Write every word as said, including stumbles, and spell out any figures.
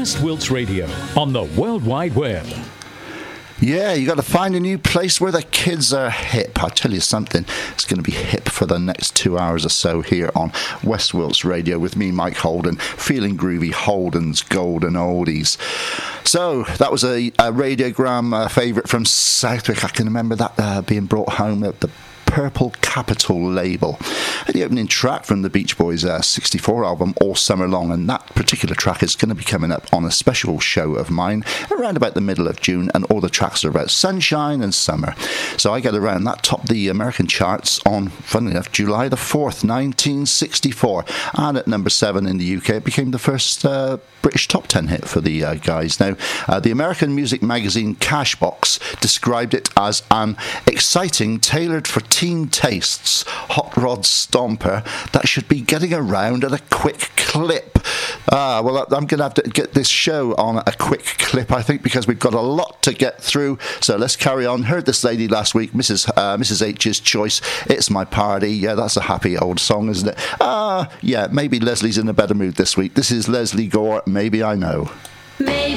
West Wilts Radio on the World Wide Web. Yeah, you got to find a new place where the kids are hip. I'll tell you something, it's going to be hip for the next two hours or so here on West Wilts Radio with me, Mike Holden, feeling groovy, Holden's Golden Oldies. So, that was a, a radiogram uh, favourite from Southwick. I can remember that uh, being brought home at the Purple Capital label. And the opening track from the Beach Boys' uh, sixty-four album, All Summer Long, and that particular track is going to be coming up on a special show of mine around about the middle of June, and all the tracks are about sunshine and summer. So I get around that topped the American charts on, funnily enough, July the fourth, nineteen sixty-four, and at number seven in the U K it became the first uh, British top ten hit for the uh, guys. Now, uh, the American music magazine Cashbox described it as an exciting, tailored for teen tastes hot rod stomper that should be getting around at a quick clip. Ah, well, I'm going to have to get this show on a quick clip, I think, because we've got a lot to get through. So let's carry on. Heard this lady last week, Missus Uh, Missus H's choice. It's My Party. Yeah, that's a happy old song, isn't it? Ah, uh, yeah, maybe Leslie's in a better mood this week. This is Leslie Gore. Maybe I Know. Maybe